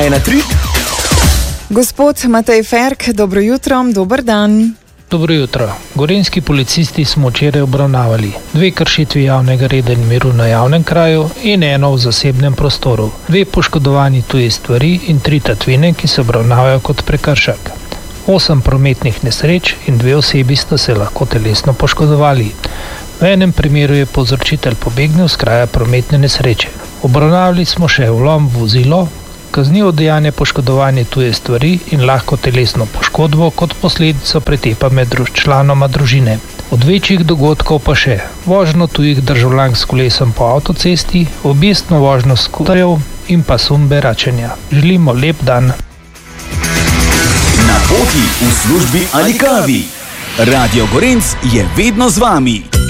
1-3. Gospod Matej Ferk, dobro jutro, dober dan. Dobro jutro. Gorenjski policisti smo včeraj obravnavali 2 kršitvi javnega reda in miru na javnem kraju in 1 v zasebnem prostoru, 2 poškodovani tuje stvari in 3 tatvine, ki se obravnavajo kot prekršek. 8 prometnih nesreč in 2 osebi sta se lahko telesno poškodovali. V enem primeru je povzročitelj pobegnil s kraja prometne nesreče. Obravnavali smo še vlom v vozilo, kaznivo dejanje poškodovanje tuje stvari in lahko telesno poškodbo kot posledico pretepa med članoma družine. Od večjih dogodkov pa še vožnjo tujih državljank s kolesom po avtocesti, objestno vožnjo skuterjev in pa sum beračenja. Želimo lep dan. Na poti, v službi ali kavi. Radio Gorenc je vedno z vami.